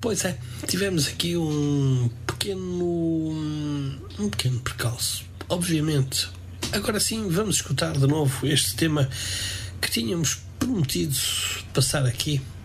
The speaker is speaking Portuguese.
Pois é, tivemos aqui um pequeno percalço. Obviamente. Agora sim, vamos escutar de novo este tema que tínhamos prometido passar aqui